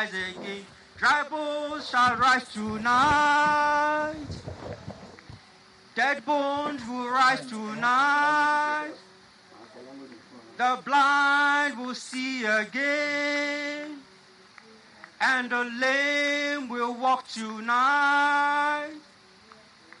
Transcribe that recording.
Again. Dry bones shall rise tonight. Dead bones will rise tonight. The blind will see again. And the lame will walk tonight.